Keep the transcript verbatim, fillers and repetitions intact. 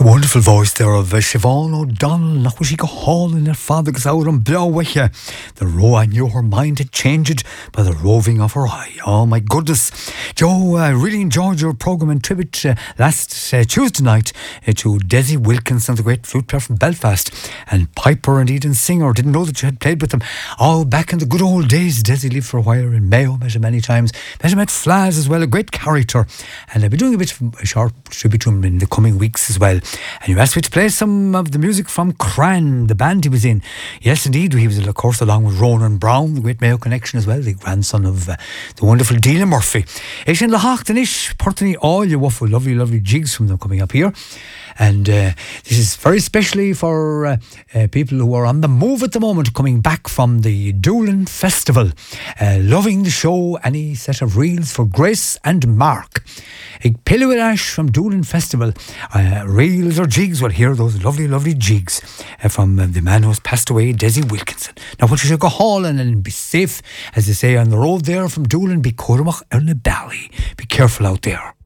The wonderful voice there of uh, Siobhan O'Donnell. Nach was she go hauling her father goes out and blow with you. The row I knew her mind had changed by the roving of her eye. Oh my goodness. Joe, I uh, really enjoyed your programme and tribute uh, last uh, Tuesday night uh, to Desi Wilkinson, the great flute player from Belfast, and piper and Eden singer. Didn't know that you had played with them. Oh, back in the good old days. Desi lived for a while in Mayo, met him many times. Met him at Flaz as well, a great character. And I'll be doing a bit of a short tribute to him in the coming weeks as well. And you asked me to play some of the music from Cran, the band he was in. Yes, indeed, he was, of course, along with Ronan Brown, the great Mayo connection as well, the grandson of uh, the wonderful Delia Murphy. Ish in Lahachtan ish, Purtney, all you waffle, lovely, lovely jigs from them coming up here. And uh, this is very especially for uh, uh, people who are on the move at the moment, coming back from the Doolin Festival, uh, loving the show. Any set of reels for Grace and Mark. Ig Pillow Ash from Doolin Festival, uh, reels or jigs. Well, hear those lovely, lovely jigs uh, from uh, the man who has passed away, Desi Wilkinson. Now, what you should go hauling and be safe, as they say on the road there from Doolin, be Cormac Erna Bally. Be careful out there.